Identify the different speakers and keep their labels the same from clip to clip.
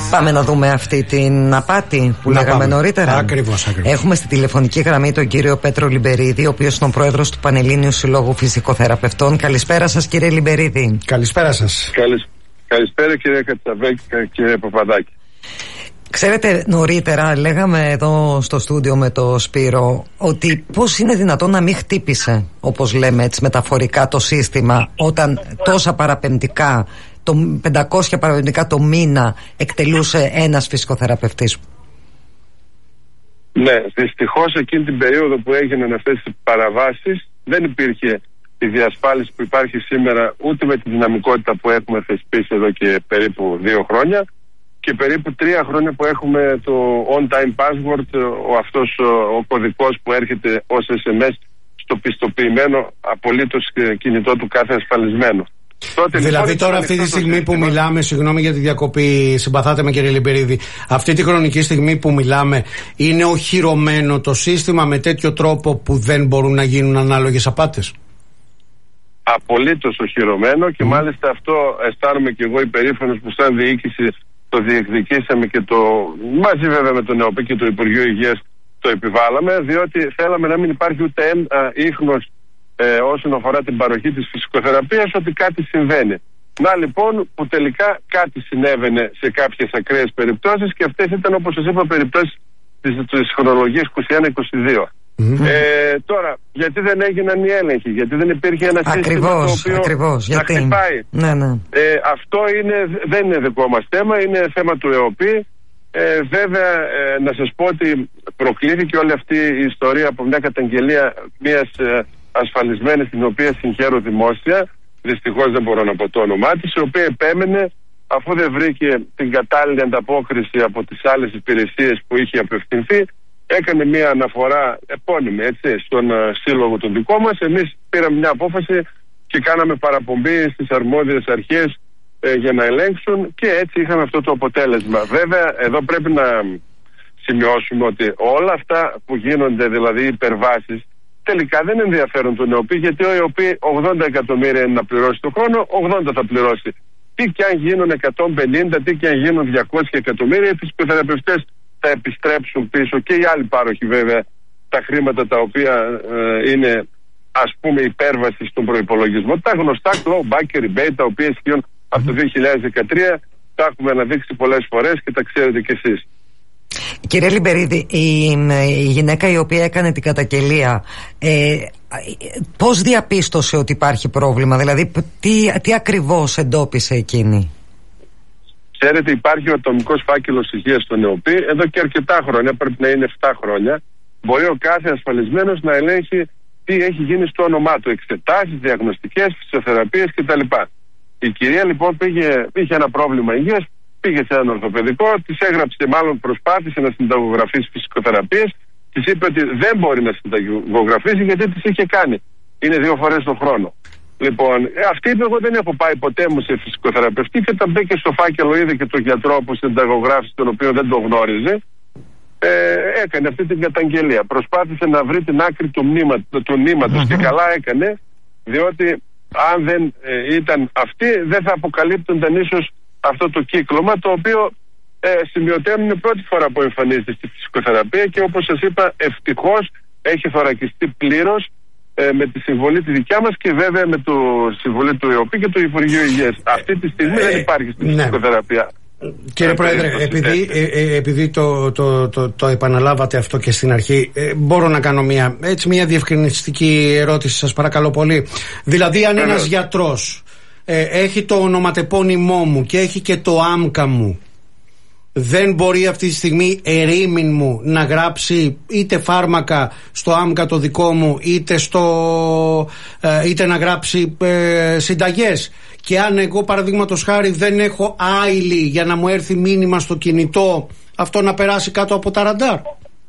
Speaker 1: Πάμε να δούμε αυτή την απάτη που λέγαμε νωρίτερα.
Speaker 2: Ακριβώς.
Speaker 1: Έχουμε στη τηλεφωνική γραμμή τον κύριο Πέτρο Λιμπερίδη, ο οποίος είναι ο πρόεδρος του Πανελλήνιου Συλλόγου Φυσικοθεραπευτών. Καλησπέρα σας, κύριε Λιμπερίδη.
Speaker 2: Καλησπέρα σας.
Speaker 3: Καλησπέρα, κύριε Κατσαβέκη και κύριε Παπαδάκη.
Speaker 1: Ξέρετε, νωρίτερα λέγαμε εδώ στο στούντιο με το Σπύρο ότι πώς είναι δυνατόν να μην χτύπησε, όπως λέμε έτσι μεταφορικά, το σύστημα όταν τόσα παραπεμπτικά, 500 παραπεμπτικά το μήνα εκτελούσε ένας φυσικοθεραπευτής.
Speaker 3: Ναι, δυστυχώς εκείνη την περίοδο που έγιναν αυτές οι παραβάσεις δεν υπήρχε η διασφάλιση που υπάρχει σήμερα, ούτε με τη δυναμικότητα που έχουμε θεσπίσει εδώ και περίπου 2 χρόνια και περίπου 3 χρόνια που έχουμε το on-time password, ο κωδικός που έρχεται ως SMS στο πιστοποιημένο απολύτως κινητό του κάθε ασφαλισμένο.
Speaker 2: Δηλαδή τώρα αυτή τη στιγμή που μιλάμε, συγγνώμη για τη διακοπή, συμπαθάτε με κύριε Λιμπερίδη, αυτή τη χρονική στιγμή που μιλάμε είναι οχυρωμένο το σύστημα με τέτοιο τρόπο που δεν μπορούν να γίνουν ανάλογες απάτες?
Speaker 3: Απολύτως οχυρωμένο και μάλιστα αυτό αισθάνομαι και εγώ υπερήφανος που σαν διοίκηση το διεκδικήσαμε και μαζί βέβαια με τον ΕΟΠΗ και το Υπουργείο Υγείας το επιβάλαμε, διότι θέλαμε να μην υπάρχει ούτε ίχνος όσον αφορά την παροχή της φυσικοθεραπείας ότι κάτι συμβαίνει. Να λοιπόν που τελικά κάτι συνέβαινε σε κάποιες ακραίες περιπτώσεις και αυτές ήταν, όπως σας είπα, περιπτώσεις της χρονολογίας 21-22. Τώρα, γιατί δεν έγιναν οι έλεγχοι, γιατί δεν υπήρχε ένα σύστημα το οποίο να χτυπάει.
Speaker 1: Ναι.
Speaker 3: Αυτό δεν είναι δικό μας θέμα, είναι θέμα του ΕΟΠΗ. Βέβαια, να σας πω ότι προκλήθηκε όλη αυτή η ιστορία από μια καταγγελία μιας ασφαλισμένης, την οποία συγχαίρω δημόσια, δυστυχώς δεν μπορώ να πω το όνομά της, η οποία επέμενε, αφού δεν βρήκε την κατάλληλη ανταπόκριση από τις άλλες υπηρεσίες που είχε απευθυνθεί, έκανε μια αναφορά επώνυμη στον σύλλογο τον δικό μας. Εμείς πήραμε μια απόφαση και κάναμε παραπομπή στις αρμόδιες αρχές για να ελέγξουν και έτσι είχαμε αυτό το αποτέλεσμα. Βέβαια, εδώ πρέπει να σημειώσουμε ότι όλα αυτά που γίνονται, δηλαδή οι υπερβάσεις, τελικά δεν ενδιαφέρουν τον ΕΟΠΗ, γιατί ο ΕΟΠΗ 80 εκατομμύρια είναι να πληρώσει το χρόνο, 80 θα πληρώσει. Τι και αν γίνουν 150, τι και αν γίνουν 200 εκατομμύρια, οι φυσικοθεραπευτές θα επιστρέψουν πίσω και οι άλλοι πάροχοι βέβαια τα χρήματα τα οποία είναι ας πούμε υπέρβαση στον προϋπολογισμό. Τα γνωστά clawback και rebate τα οποία ισχύουν από το 2013, τα έχουμε αναδείξει πολλές φορές και τα ξέρετε κι εσείς.
Speaker 1: Κύριε Λιμπερίδη, η γυναίκα η οποία έκανε την καταγγελία, πώς διαπίστωσε ότι υπάρχει πρόβλημα, δηλαδή τι ακριβώς εντόπισε εκείνη?
Speaker 3: Ξέρετε, υπάρχει ο ατομικός φάκελος υγείας στον ΕΟΠΗ εδώ και αρκετά χρόνια, πρέπει να είναι 7 χρόνια. Μπορεί ο κάθε ασφαλισμένος να ελέγχει τι έχει γίνει στο όνομά του, εξετάσεις, διαγνωστικές, φυσιοθεραπείες κτλ. Η κυρία λοιπόν είχε ένα πρόβλημα υγείας, πήγε σε έναν ορθοπαιδικό, της έγραψε, μάλλον προσπάθησε να συνταγογραφήσει φυσικοθεραπείες, της είπε ότι δεν μπορεί να συνταγογραφήσει γιατί τις είχε κάνει. Είναι 2 φορές το χρόνο. Λοιπόν, αυτή είπε: εγώ δεν έχω πάει ποτέ μου σε φυσικοθεραπευτή, και όταν μπήκε στο φάκελο είδε και τον γιατρό που συνταγογράφησε, τον οποίο δεν τον γνώριζε. Έκανε αυτή την καταγγελία. Προσπάθησε να βρει την άκρη του νήματος και καλά έκανε, διότι αν δεν ήταν αυτή, δεν θα αποκαλύπτονταν ίσως αυτό το κύκλωμα, το οποίο σημειωτέων είναι πρώτη φορά που εμφανίζεται στη φυσικοθεραπεία και όπως σας είπα, ευτυχώς έχει θωρακιστεί πλήρως με τη συμβολή τη δικιά μας και βέβαια με τη συμβολή του ΕΟΠΗ και του Υπουργείου Υγείας. Αυτή τη στιγμή δεν υπάρχει στη φυσικοθεραπεία.
Speaker 2: Κύριε Πρόεδρε, επειδή το επαναλάβατε αυτό και στην αρχή, μπορώ να κάνω μια διευκρινιστική ερώτηση, σας παρακαλώ πολύ. Δηλαδή, αν ένας γιατρός έχει το ονοματεπώνυμό μου και έχει και το άμκα μου, δεν μπορεί αυτή τη στιγμή ερήμην μου να γράψει είτε φάρμακα στο άμκα το δικό μου, είτε να γράψει συνταγές? Και αν εγώ παραδείγματος χάρη δεν έχω άειλη για να μου έρθει μήνυμα στο κινητό, αυτό να περάσει κάτω από τα ραντάρ?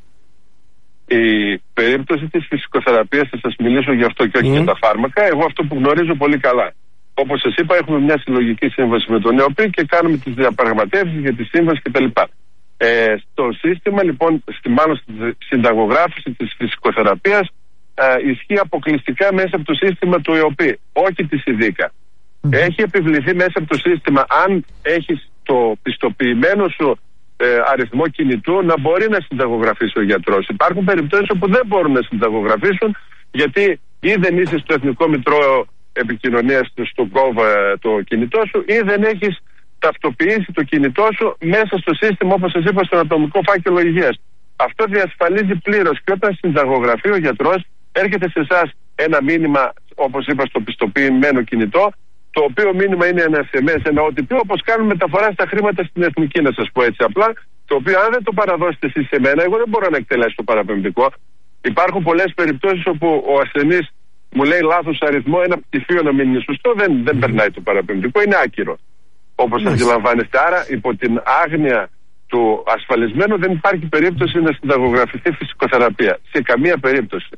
Speaker 3: Η περίπτωση της φυσικοθεραπείας, θα σας μιλήσω γι' αυτό και όχι για τα φάρμακα, εγώ αυτό που γνωρίζω πολύ καλά. Όπως σας είπα, έχουμε μια συλλογική σύμβαση με τον ΕΟΠΗ και κάνουμε τις διαπραγματεύσεις για τη σύμβαση κτλ. Στο σύστημα, λοιπόν, μάλλον στη συνταγογράφηση της φυσικοθεραπείας, ισχύει αποκλειστικά μέσα από το σύστημα του ΕΟΠΗ, όχι της ΙΔΙΚΑ. Έχει επιβληθεί μέσα από το σύστημα, αν έχεις το πιστοποιημένο σου αριθμό κινητού να μπορεί να συνταγογραφήσει ο γιατρός. Υπάρχουν περιπτώσεις όπου δεν μπορούν να συνταγογραφήσουν, γιατί ή δεν είσαι στο Εθνικό Μητρό Επικοινωνίας στο ΚΟΒ το κινητό σου, ή δεν έχεις ταυτοποιήσει το κινητό σου μέσα στο σύστημα, όπως σας είπα, στον ατομικό φάκελο υγείας. Αυτό διασφαλίζει πλήρως, και όταν συνταγογραφεί ο γιατρός, έρχεται σε εσάς ένα μήνυμα, όπως είπα, στο πιστοποιημένο κινητό, το οποίο μήνυμα είναι ένα SMS, ένα OTP, όπως κάνουν μεταφορά στα χρήματα στην εθνική, να σας πω έτσι απλά, το οποίο αν δεν το παραδώσετε εσείς σε μένα, εγώ δεν μπορώ να εκτελέσω το παραπεμπτικό. Υπάρχουν πολλές περιπτώσεις όπου ο ασθενής μου λέει λάθος αριθμό, ένα πτυχίο να μην είναι σωστό, δεν περνάει το παραπεμπτικό, είναι άκυρο. Όπως αντιλαμβάνεστε, άρα υπό την άγνοια του ασφαλισμένου δεν υπάρχει περίπτωση να συνταγογραφηθεί φυσικοθεραπεία. Σε καμία περίπτωση.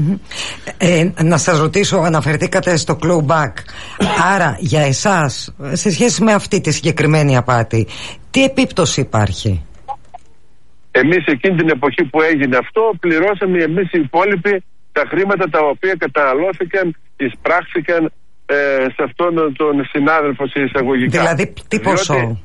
Speaker 1: Να σας ρωτήσω, αναφερθήκατε στο clawback. Άρα για εσάς, σε σχέση με αυτή τη συγκεκριμένη απάτη, τι επίπτωση υπάρχει?
Speaker 3: Εμείς εκείνη την εποχή που έγινε αυτό, πληρώσαμε εμείς οι υπόλοιποι τα χρήματα τα οποία καταναλώθηκαν, εισπράχθηκαν σε αυτόν τον συνάδελφο σε εισαγωγικά.
Speaker 1: Δηλαδή τι ποσό?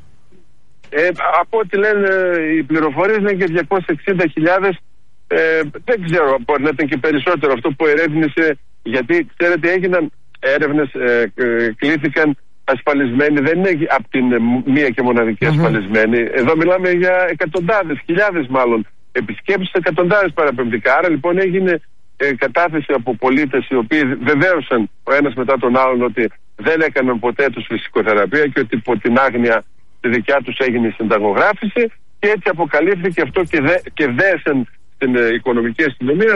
Speaker 3: Από ό,τι λένε οι πληροφορίες λένε και 260.000. Δεν ξέρω, μπορεί να ήταν και περισσότερο αυτό που ερεύνησε, γιατί ξέρετε έγιναν έρευνες, κλήθηκαν ασφαλισμένοι, δεν είναι από την μία και μοναδική ασφαλισμένοι. Εδώ μιλάμε για εκατοντάδες, χιλιάδες μάλλον επισκέψεις, εκατοντάδες παραπεμπτικά. Άρα λοιπόν έγινε κατάθεση από πολίτες οι οποίοι βεβαίωσαν ο ένας μετά τον άλλον ότι δεν έκαναν ποτέ τους φυσικοθεραπεία και ότι υπό την άγνοια τη δικιά τους έγινε η συνταγογράφηση, και έτσι αποκαλύφθηκε αυτό και δέσεν στην οικονομική αστυνομία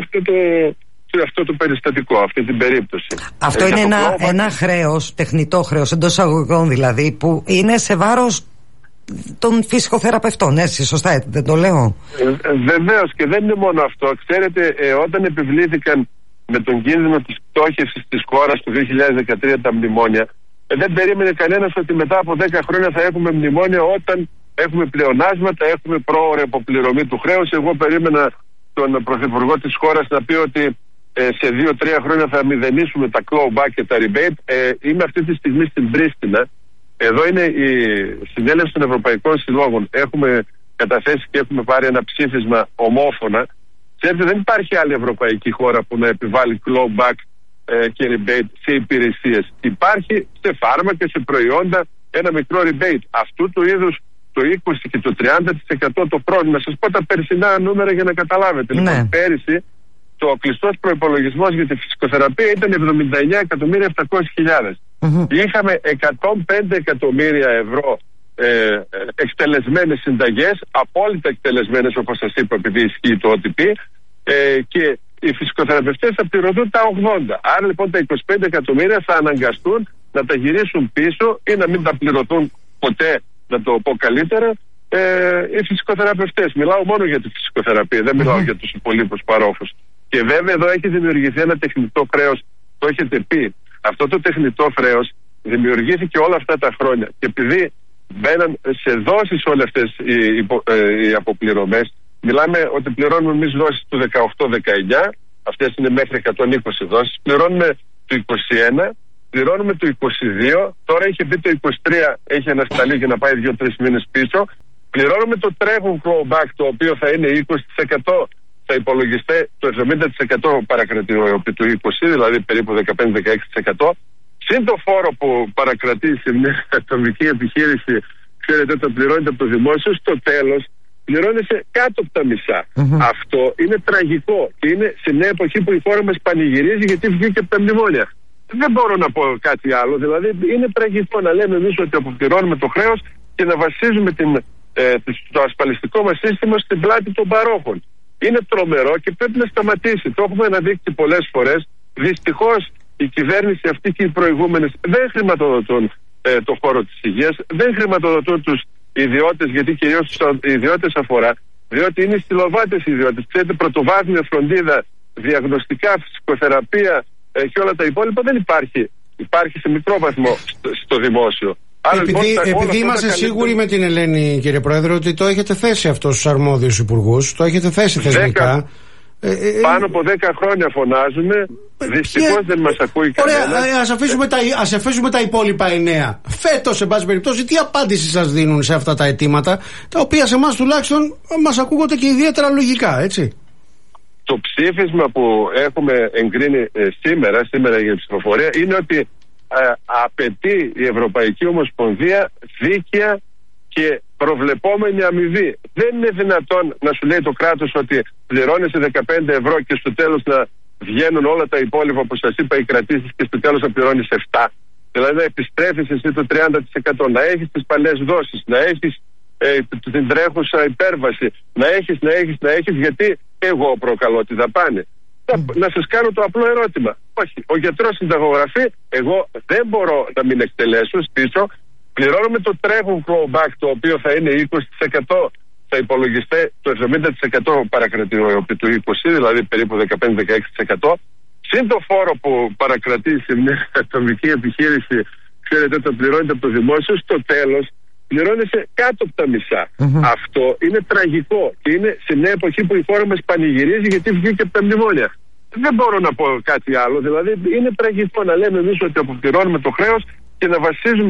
Speaker 3: αυτό το περιστατικό, αυτή την περίπτωση.
Speaker 1: Αυτό είναι ένα χρέος, τεχνητό χρέος εντός εισαγωγικών δηλαδή, που είναι σε βάρος των φυσικοθεραπευτών, έτσι, σωστά δεν το λέω?
Speaker 3: Βεβαίως, και δεν είναι μόνο αυτό. Ξέρετε, όταν επιβλήθηκαν με τον κίνδυνο της πτώχευσης της χώρας του 2013 τα μνημόνια, δεν περίμενε κανένας ότι μετά από 10 χρόνια θα έχουμε μνημόνια όταν έχουμε πλεονάσματα, έχουμε πρόωρη αποπληρωμή του χρέους. Εγώ περίμενα τον Πρωθυπουργό της χώρας να πει ότι σε 2-3 χρόνια θα μηδενίσουμε τα clawback και τα rebate. Είμαι αυτή τη στιγμή στην Πρίστινα. Εδώ είναι η συνέλευση των Ευρωπαϊκών Συλλόγων. Έχουμε καταθέσει και έχουμε πάρει ένα ψήφισμα ομόφωνα. Ξέρετε, δεν υπάρχει άλλη ευρωπαϊκή χώρα που να επιβάλλει clawback και rebate σε υπηρεσίες. Υπάρχει σε φάρμακα, σε προϊόντα ένα μικρό rebate. Αυτού του είδους το 20% και το 30% το πρόβλημα. Να σας πω τα περσινά νούμερα για να καταλάβετε.
Speaker 1: Ναι.
Speaker 3: Λοιπόν, πέρυσι το κλειστός προϋπολογισμός για τη φυσικοθεραπεία ήταν 79.700.000. Είχαμε 105 εκατομμύρια ευρώ εκτελεσμένες συνταγές, απόλυτα εκτελεσμένες όπως σας είπα, επειδή ισχύει το OTP, και οι φυσικοθεραπευτές θα πληρωθούν τα 80. Άρα λοιπόν τα 25 εκατομμύρια θα αναγκαστούν να τα γυρίσουν πίσω ή να μην τα πληρωθούν ποτέ, να το πω καλύτερα, οι φυσικοθεραπευτές. Μιλάω μόνο για τη φυσικοθεραπεία, δεν μιλάω για τους υπολείπους παρόχους. Και βέβαια εδώ έχει δημιουργηθεί ένα τεχνητό χρέος, το έχετε πει. Αυτό το τεχνητό χρέος δημιουργήθηκε όλα αυτά τα χρόνια. Και επειδή μπαίναν σε δόσεις όλες αυτές οι αποπληρωμές, μιλάμε ότι πληρώνουμε εμείς δόσεις του 18-19, αυτές είναι μέχρι 120 δόσεις, πληρώνουμε το 21, πληρώνουμε το 22, τώρα έχει μπει το 23, έχει ανασταλεί για να πάει 2-3 μήνες πίσω, πληρώνουμε το τρέχον clawback, το οποίο θα είναι 20%, θα υπολογιστεί το 70% παρακρατεί του 20, δηλαδή περίπου 15-16%. Συν το φόρο που παρακρατεί σε μια ατομική επιχείρηση, ξέρετε, το πληρώνεται από το δημόσιο, στο τέλος πληρώνεσαι κάτω από τα μισά. Αυτό είναι τραγικό και είναι σε μια εποχή που η χώρα μας πανηγυρίζει γιατί βγήκε από τα μνημόνια. Δεν μπορώ να πω κάτι άλλο. Δηλαδή, είναι τραγικό να λέμε εμείς ότι αποπληρώνουμε το χρέος και να βασίζουμε το ασφαλιστικό μας σύστημα στην πλάτη των παρόχων. Είναι τρομερό και πρέπει να σταματήσει. Το έχουμε αναδείξει πολλές φορές. Δυστυχώς η κυβέρνηση αυτή και οι προηγούμενες δεν χρηματοδοτούν το χώρο της υγείας, δεν χρηματοδοτούν τους ιδιώτες, γιατί κυρίως τους ιδιώτες αφορά, διότι είναι στυλοβάτες οι ιδιώτες. Ξέρετε, πρωτοβάθμια φροντίδα, διαγνωστικά, φυσικοθεραπεία και όλα τα υπόλοιπα δεν υπάρχει. Υπάρχει σε μικρό βαθμό στο δημόσιο.
Speaker 2: Επειδή είμαστε σίγουροι με την Ελένη, κύριε Πρόεδρε, ότι το έχετε θέσει αυτό στους αρμόδιους υπουργούς, το έχετε θέσει θεσμικά.
Speaker 3: Πάνω από 10 χρόνια φωνάζουμε. Δυστυχώς δεν μας ακούει κανένας.
Speaker 2: Ωραία, ας αφήσουμε τα υπόλοιπα 9. Φέτος, σε πάση περιπτώσει, τι απάντηση σας δίνουν σε αυτά τα αιτήματα, τα οποία σε εμάς τουλάχιστον μας ακούγονται και ιδιαίτερα λογικά, έτσι?
Speaker 3: Το ψήφισμα που έχουμε εγκρίνει σήμερα για ψηφοφορία είναι ότι απαιτεί η Ευρωπαϊκή Ομοσπονδία δίκαια και προβλεπόμενη αμοιβή. Δεν είναι δυνατόν να σου λέει το κράτος ότι πληρώνεσαι 15 ευρώ και στο τέλος να βγαίνουν όλα τα υπόλοιπα που σας είπα οι κρατήσεις και στο τέλος να πληρώνεις 7. Δηλαδή να επιστρέφεις εσύ το 30%, να έχεις τις παλές δόσεις, να έχεις την τρέχουσα υπέρβαση, να έχεις, γιατί εγώ προκαλώ τη δαπάνη. Να σας κάνω το απλό ερώτημα. Όχι, ο γιατρός συνταγογραφεί, εγώ δεν μπορώ να μην εκτελέσω πίσω. Πληρώνουμε το τρέχον clawback, το οποίο θα είναι 20%, θα υπολογιστεί το 70% παρακρατεί του 20%, δηλαδή περίπου 15-16%. Συν το φόρο που παρακρατεί σε μια ατομική επιχείρηση, ξέρετε, το πληρώνεται από το δημόσιο, στο τέλος πληρώνεσαι κάτω από τα μισά. Αυτό είναι τραγικό και είναι σε μια εποχή που η χώρα μας πανηγυρίζει γιατί βγήκε από τα μνημόνια. Δεν μπορώ να πω κάτι άλλο, δηλαδή είναι τραγικό να λέμε εμείς ότι αποπληρώνουμε το χρέος και να βασίζουμε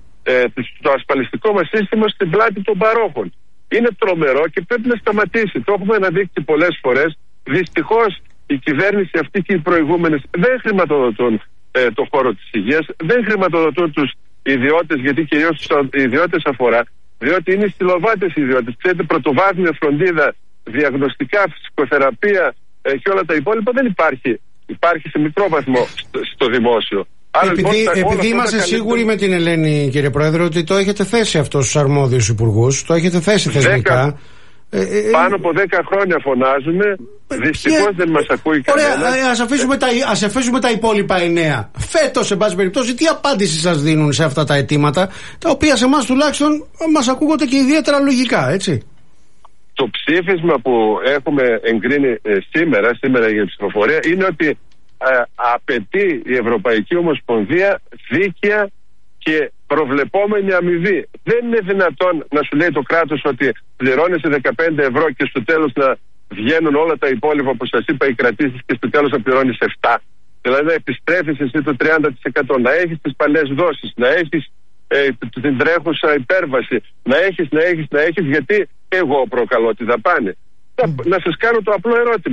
Speaker 3: το ασφαλιστικό μας σύστημα στην πλάτη των παρόχων. Είναι τρομερό και πρέπει να σταματήσει. Το έχουμε αναδείξει πολλές φορές. Δυστυχώς η κυβέρνηση αυτή και οι προηγούμενες δεν χρηματοδοτούν το χώρο της υγείας, δεν χρηματοδοτούν τους ιδιώτες, γιατί κυρίως τους ιδιώτες αφορά, διότι είναι στυλοβάτες οι ιδιώτες. Ξέρετε, πρωτοβάθμια φροντίδα, διαγνωστικά, φυσικοθεραπεία και όλα τα υπόλοιπα δεν υπάρχει. Υπάρχει σε μικρό βαθμό στο δημόσιο.
Speaker 2: Επειδή είμαστε σίγουροι με την Ελένη, κύριε Πρόεδρε, ότι το έχετε θέσει αυτό στους αρμόδιους υπουργούς, το έχετε θέσει θεσμικά.
Speaker 3: Πάνω από 10 χρόνια φωνάζουμε. Δυστυχώς δεν μας ακούει κανένας.
Speaker 2: Ωραία, ας αφήσουμε τα υπόλοιπα 9. Φέτος, σε πάση περιπτώσει, τι απάντηση σας δίνουν σε αυτά τα αιτήματα, τα οποία σε εμάς τουλάχιστον μας ακούγονται και ιδιαίτερα λογικά, έτσι?
Speaker 3: Το ψήφισμα που έχουμε εγκρίνει σήμερα για ψηφοφορία είναι ότι απαιτεί η Ευρωπαϊκή Ομοσπονδία δίκαια και προβλεπόμενη αμοιβή. Δεν είναι δυνατόν να σου λέει το κράτος ότι πληρώνεσαι 15 ευρώ και στο τέλος να βγαίνουν όλα τα υπόλοιπα που σας είπα οι κρατήσεις και στο τέλος να πληρώνεις 7. Δηλαδή να επιστρέφεις εσύ το 30%, να έχεις τις παλές δόσεις, να έχεις την τρέχουσα υπέρβαση, να έχεις, γιατί εγώ προκαλώ τη δαπάνη. Να σας κάνω το απλό ερώτημα.